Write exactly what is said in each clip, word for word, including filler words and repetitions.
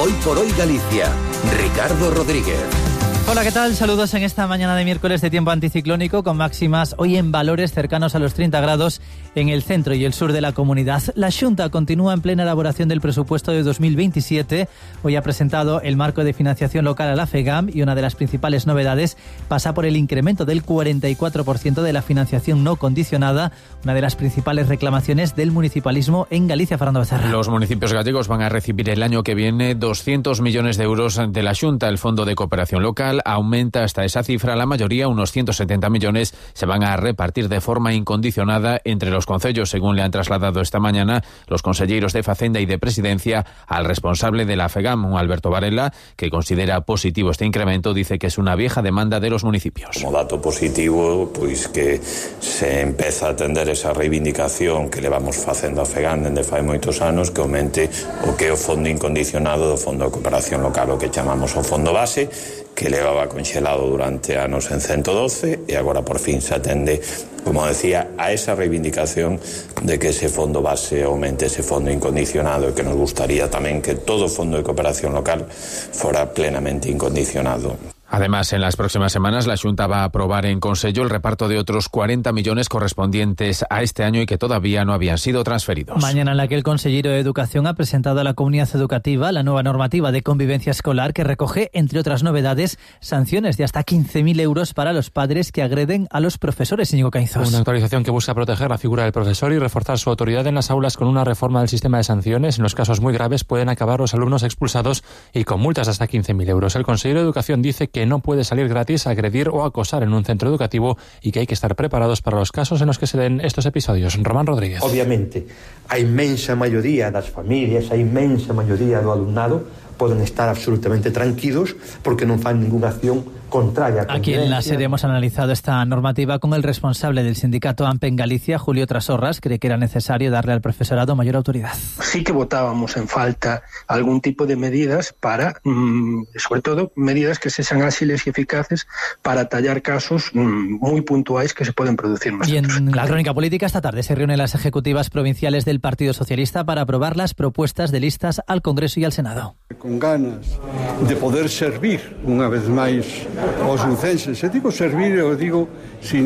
Hoy por hoy Galicia. Ricardo Rodríguez. Hola, ¿qué tal? Saludos en esta mañana de miércoles de tiempo anticiclónico con máximas hoy en valores cercanos a los treinta grados en el centro y el sur de la comunidad. La Xunta continúa en plena elaboración del presupuesto de dos mil veintisiete. Hoy ha presentado el marco de financiación local a la FEGAM y una de las principales novedades pasa por el incremento del cuarenta y cuatro por ciento de la financiación no condicionada, una de las principales reclamaciones del municipalismo en Galicia. Fernando Becerra. Los municipios gallegos van a recibir el año que viene doscientos millones de euros de la Xunta. El Fondo de Cooperación Local aumenta hasta esa cifra. La mayoría, unos ciento setenta millones, se van a repartir de forma incondicionada entre los concellos, según le han trasladado esta mañana los conselleiros de Facenda y de Presidencia al responsable de la FEGAM, Alberto Varela, que considera positivo este incremento. Dice que es una vieja demanda de los municipios. Como dato positivo, pois que se empeza a atender esa reivindicación que levamos facendo a FEGAM dende fai moitos anos, que aumente o que é o fondo incondicionado do Fondo de Cooperación Local, o que chamamos o fondo base, que levaba conxelado durante anos en ciento doce e agora por fin se atende, como decía, a esa reivindicación de que ese fondo base aumente ese fondo incondicionado e que nos gustaría tamén que todo o fondo de cooperación local fora plenamente incondicionado. Además, en las próximas semanas la Xunta va a aprobar en Consello el reparto de otros cuarenta millones correspondientes a este año y que todavía no habían sido transferidos. Mañana en la que el consejero de Educación ha presentado a la comunidad educativa la nueva normativa de convivencia escolar que recoge, entre otras novedades, sanciones de hasta quince mil euros para los padres que agreden a los profesores. Íñigo Caínzos. Una actualización que busca proteger la figura del profesor y reforzar su autoridad en las aulas con una reforma del sistema de sanciones. En los casos muy graves pueden acabar los alumnos expulsados y con multas de hasta quince mil euros. El consejero de Educación dice que no puede salir gratis agredir o acosar en un centro educativo y que hay que estar preparados para los casos en los que se den estos episodios. Román Rodríguez. Obviamente, a inmensa maioría das familias, a inmensa maioría do alumnado poden estar absolutamente tranquilos porque non fan ninguna acción contraria. Aquí en la sede hemos analizado esta normativa con el responsable del sindicato AMPE en Galicia, Julio Trasorras. Cree que era necesario darle al profesorado mayor autoridad. Sí que votábamos en falta algún tipo de medidas para, mmm, sobre todo, medidas que sean ágiles y eficaces para tallar casos mmm, muy puntuales que se pueden producir más. Y en la crónica política esta tarde se reúnen las ejecutivas provinciales del Partido Socialista para aprobar las propuestas de listas al Congreso y al Senado. Con ganas de poder servir unha vez máis aos lucenses. E digo servir, eu digo sin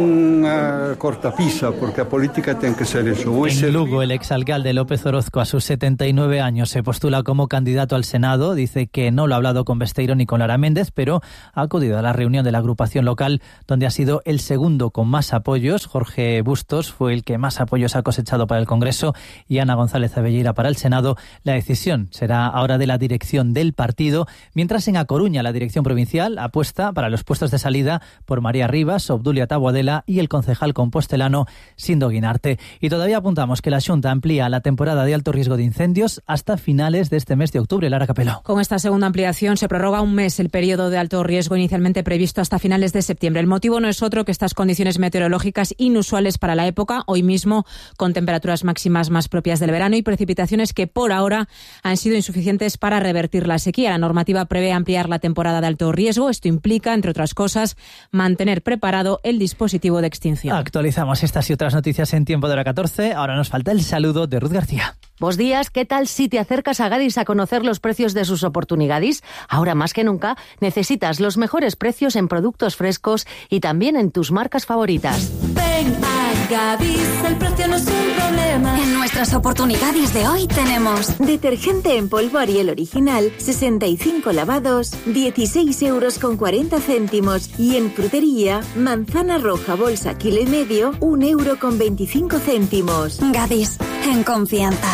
ninguna cortapisa, porque a política ten que ser eso. En servir... Lugo, el exalcalde López Orozco, a sus setenta y nueve años, se postula como candidato al Senado. Dice que no lo ha hablado con Besteiro ni con Lara Méndez, pero ha acudido a la reunión de la agrupación local, donde ha sido el segundo con más apoyos. Jorge Bustos fue el que más apoyos ha cosechado para el Congreso y Ana González Abelleira para el Senado. La decisión será ahora de la dirección del partido, mientras en A Coruña la dirección provincial apuesta para los puestos de salida por María Rivas, Obdulia Taboadela y el concejal compostelano Sindo Guinarte. Y todavía apuntamos que la Xunta amplía la temporada de alto riesgo de incendios hasta finales de este mes de octubre. Lara Capelo. Con esta segunda ampliación se prorroga un mes el periodo de alto riesgo inicialmente previsto hasta finales de septiembre. El motivo no es otro que estas condiciones meteorológicas inusuales para la época, hoy mismo con temperaturas máximas más propias del verano y precipitaciones que por ahora han sido insuficientes para revertir la sequía. La normativa prevé ampliar la temporada de alto riesgo. Esto implica, entre otras cosas, mantener preparado el dispositivo de extinción. Actualizamos estas y otras noticias en tiempo de hora catorce. Ahora nos falta el saludo de Ruth García. Buenos días, ¿qué tal si te acercas a Gadis a conocer los precios de sus oportunidades? Ahora más que nunca necesitas los mejores precios en productos frescos y también en tus marcas favoritas. Ven a Gadis, el precio no es un problema. En nuestras oportunidades de hoy tenemos detergente en polvo Ariel original, sesenta y cinco lavados, dieciséis euros con cuarenta céntimos. Y en frutería, manzana roja bolsa kilo y medio, un euro con veinticinco céntimos. Gadis, en confianza.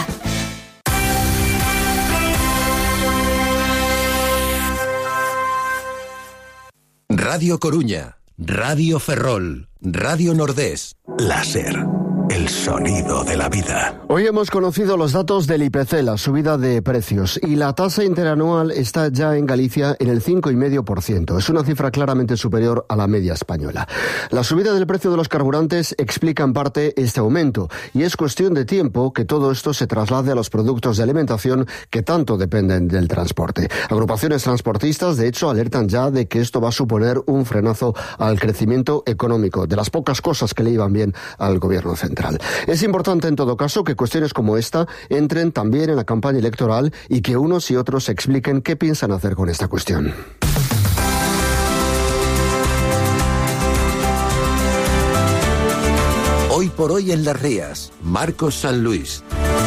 Radio Coruña, Radio Ferrol, Radio Nordés, Láser. El sonido de la vida. Hoy hemos conocido los datos del I P C, la subida de precios, y la tasa interanual está ya en Galicia en el cinco coma cinco por ciento. Es una cifra claramente superior a la media española. La subida del precio de los carburantes explica en parte este aumento, y es cuestión de tiempo que todo esto se traslade a los productos de alimentación que tanto dependen del transporte. Agrupaciones transportistas, de hecho, alertan ya de que esto va a suponer un frenazo al crecimiento económico, de las pocas cosas que le iban bien al gobierno central. central. Es importante, en todo caso, que cuestiones como esta entren también en la campaña electoral y que unos y otros expliquen qué piensan hacer con esta cuestión. Hoy por hoy en Las Rías, Marcos San Luis.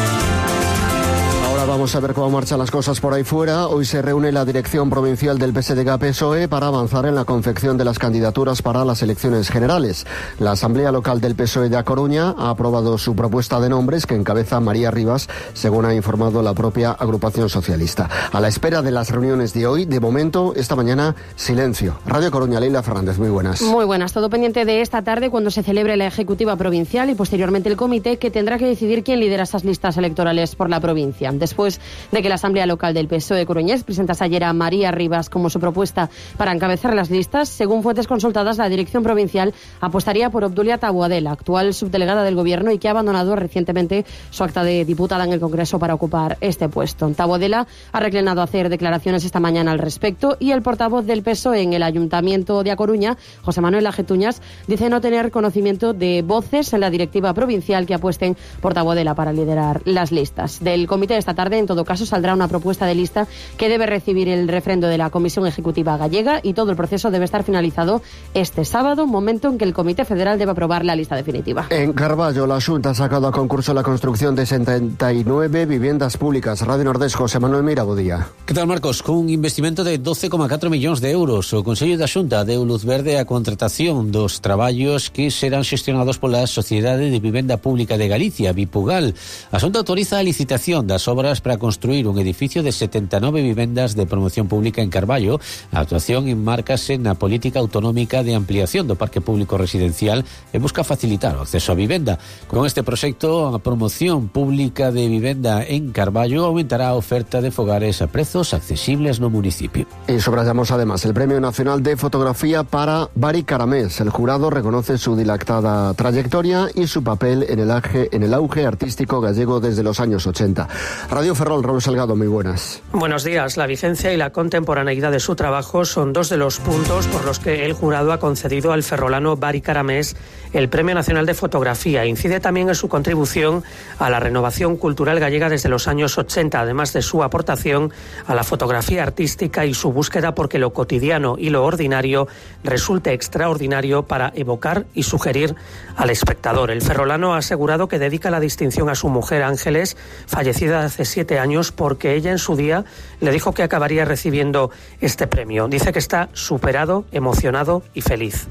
Ahora vamos a ver cómo marchan las cosas por ahí fuera. Hoy se reúne la dirección provincial del P S D G P S O E para avanzar en la confección de las candidaturas para las elecciones generales. La Asamblea Local del P S O E de A Coruña ha aprobado su propuesta de nombres que encabeza María Rivas, según ha informado la propia agrupación socialista. A la espera de las reuniones de hoy, de momento, esta mañana, silencio. Radio Coruña, Leila Fernández, muy buenas. Muy buenas. Todo pendiente de esta tarde cuando se celebre la ejecutiva provincial y posteriormente el comité, que tendrá que decidir quién lidera esas listas electorales por la provincia. Después de que la Asamblea Local del P S O E coruñés presentase ayer a María Rivas como su propuesta para encabezar las listas, según fuentes consultadas, la dirección provincial apostaría por Obdulia Taboadela, actual subdelegada del Gobierno y que ha abandonado recientemente su acta de diputada en el Congreso para ocupar este puesto. Taboadela ha reclinado hacer declaraciones esta mañana al respecto y el portavoz del P S O E en el Ayuntamiento de A Coruña, José Manuel Ajetuñas, dice no tener conocimiento de voces en la directiva provincial que apuesten por Taboadela para liderar las listas. Del comité de esta tarde, en todo caso, saldrá una propuesta de lista que debe recibir el refrendo de la Comisión Ejecutiva Gallega y todo el proceso debe estar finalizado este sábado, momento en que el Comité Federal debe aprobar la lista definitiva. En Carballo, la Xunta ha sacado a concurso la construcción de setenta y nueve viviendas públicas. Radio Nordés, José Manuel Mira, bo día. Que tal, Marcos? Con un investimento de doce coma catro millóns de euros, o Consello da Xunta deu luz verde á contratación dos traballos que serán xestionados pola Sociedade de Vivenda Pública de Galicia, Vipugal. A Xunta autoriza a licitación das obras para construir un edificio de setenta e nove vivendas de promoción pública en Carballo. A actuación enmárcase na política autonómica de ampliación do parque público residencial e busca facilitar o acceso a vivenda. Con este proxecto, a promoción pública de vivenda en Carballo aumentará a oferta de fogares a prezos accesibles no municipio. Y subrayamos además el Premio Nacional de Fotografía para Bari Caramés. El jurado reconoce su dilatada trayectoria y su papel en el auge, en el auge artístico gallego desde los años ochenta. Radio Ferrol, Raúl Salgado, muy buenas. Buenos días. La vigencia y la contemporaneidad de su trabajo son dos de los puntos por los que el jurado ha concedido al ferrolano Bari Caramés el Premio Nacional de Fotografía. Incide también en su contribución a la renovación cultural gallega desde los años ochenta, además de su aportación a la fotografía artística y su búsqueda porque lo cotidiano y lo ordinario resulte extraordinario para evocar y sugerir al espectador. El ferrolano ha asegurado que dedica la distinción a su mujer Ángeles, fallecida hace siete años, porque ella en su día le dijo que acabaría recibiendo este premio. Dice que está superado, emocionado y feliz.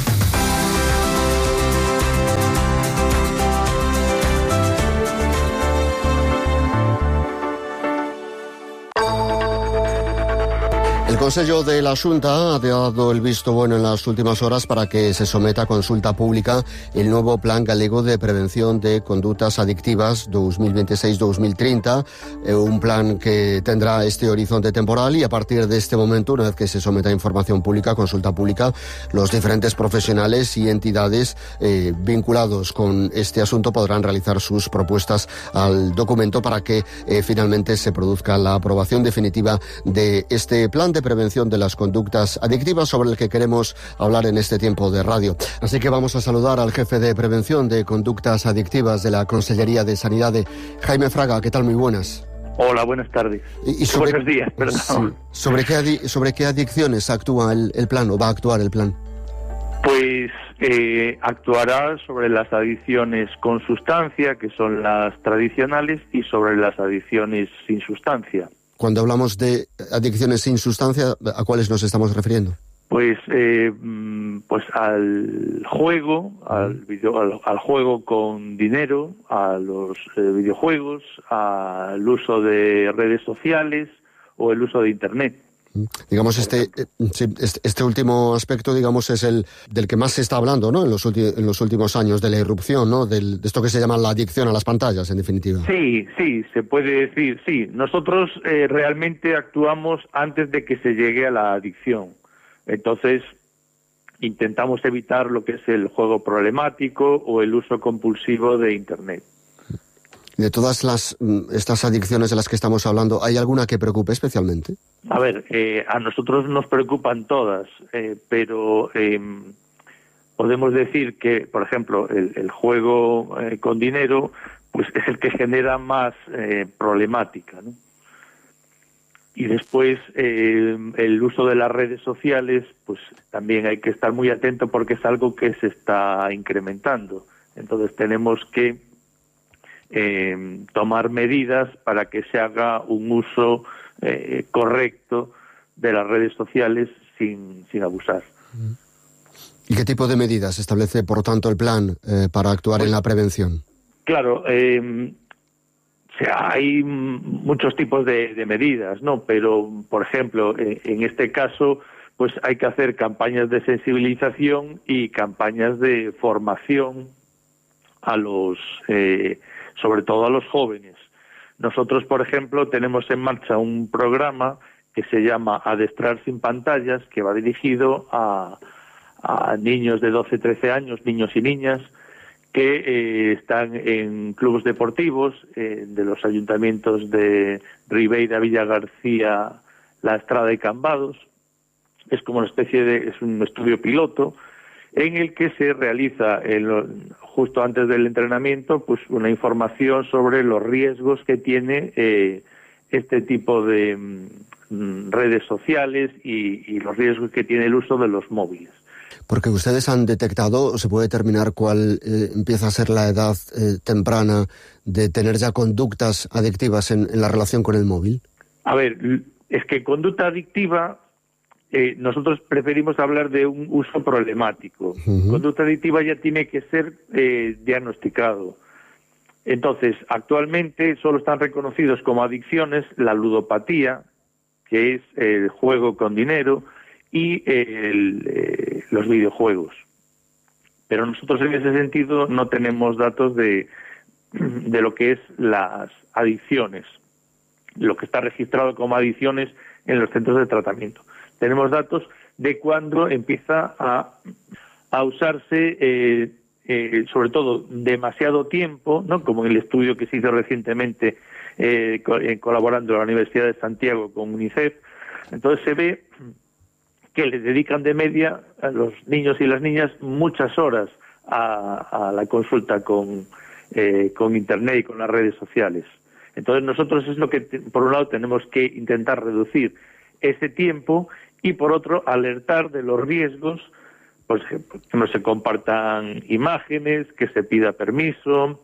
El Consello de la Xunta ha dado el visto bueno en las últimas horas para que se someta a consulta pública el nuevo Plan Galego de Prevención de Conductas Adictivas dos mil veintiséis dos mil treinta, eh, un plan que tendrá este horizonte temporal y a partir de este momento, una vez que se someta a información pública, consulta pública, los diferentes profesionales y entidades eh, vinculados con este asunto podrán realizar sus propuestas al documento para que eh, finalmente se produzca la aprobación definitiva de este plan de prevención de las conductas adictivas sobre el que queremos hablar en este tiempo de radio. Así que vamos a saludar al jefe de prevención de conductas adictivas de la Consellería de Sanidad, Jaime Fraga. ¿Qué tal? Muy buenas. Hola, buenas tardes. Y, y sobre, Buenos días, perdón. Sí, ¿sobre, qué adi- ¿Sobre qué adicciones actúa el, el plan o va a actuar el plan? Pues eh, actuará sobre las adicciones con sustancia, que son las tradicionales, y sobre las adicciones sin sustancia. Cuando hablamos de adicciones sin sustancia, ¿a cuáles nos estamos refiriendo? Pues eh, pues al juego, al, video, al, al juego con dinero, a los eh, videojuegos, al uso de redes sociales o el uso de Internet. Digamos, este, este último aspecto, digamos, es el del que más se está hablando, ¿no? En los, ulti- en los últimos años, de la irrupción, ¿no? Del, de esto que se llama la adicción a las pantallas, en definitiva. Sí, sí, se puede decir, sí. Nosotros eh, realmente actuamos antes de que se llegue a la adicción. Entonces, intentamos evitar lo que es el juego problemático o el uso compulsivo de Internet. De todas las estas adicciones de las que estamos hablando, ¿hay alguna que preocupe especialmente? A ver, eh, a nosotros nos preocupan todas, eh, pero eh, podemos decir que, por ejemplo, el, el juego eh, con dinero, pues es el que genera más eh, problemática, ¿no? Y después eh, el uso de las redes sociales, pues también hay que estar muy atento porque es algo que se está incrementando. Entonces tenemos que eh, tomar medidas para que se haga un uso eh, correcto de las redes sociales sin, sin abusar. ¿Y qué tipo de medidas establece, por tanto, el plan eh, para actuar pues, en la prevención? Claro, eh, o sea, hay muchos tipos de, de medidas, ¿no? Pero, por ejemplo, en, en este caso, pues hay que hacer campañas de sensibilización y campañas de formación a los, eh, sobre todo a los jóvenes. Nosotros, por ejemplo, tenemos en marcha un programa que se llama Adestrar sin pantallas, que va dirigido a, a niños de doce, trece años, niños y niñas, que eh, están en clubes deportivos eh, de los ayuntamientos de Ribeira, Villa García, La Estrada y Cambados. Es como una especie de, es un estudio piloto en el que se realiza en lo, justo antes del entrenamiento, pues una información sobre los riesgos que tiene eh, este tipo de mm, redes sociales y, y los riesgos que tiene el uso de los móviles. Porque ustedes han detectado, o se puede determinar cuál eh, empieza a ser la edad eh, temprana de tener ya conductas adictivas en, en la relación con el móvil. A ver, es que conducta adictiva, eh, nosotros preferimos hablar de un uso problemático. Uh-huh. Conducta adictiva ya tiene que ser eh, diagnosticado. Entonces, actualmente solo están reconocidos como adicciones la ludopatía, que es el juego con dinero, y el, eh, los videojuegos. Pero nosotros en ese sentido no tenemos datos de, de lo que es las adicciones, lo que está registrado como adicciones en los centros de tratamiento. Tenemos datos de cuando empieza a, a usarse, eh, eh, sobre todo, demasiado tiempo, ¿no? Como en el estudio que se hizo recientemente eh, co- eh, colaborando en la Universidad de Santiago con UNICEF. Entonces se ve que le dedican de media a los niños y las niñas muchas horas a, a la consulta con, eh, con Internet y con las redes sociales. Entonces nosotros es lo que, por un lado, tenemos que intentar reducir ese tiempo y, por otro, alertar de los riesgos, pues que no se compartan imágenes, que se pida permiso,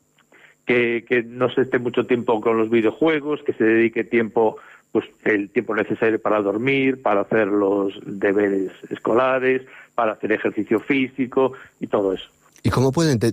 que, que no se esté mucho tiempo con los videojuegos, que se dedique tiempo, pues el tiempo necesario para dormir, para hacer los deberes escolares, para hacer ejercicio físico y todo eso. ¿Y cómo pueden de-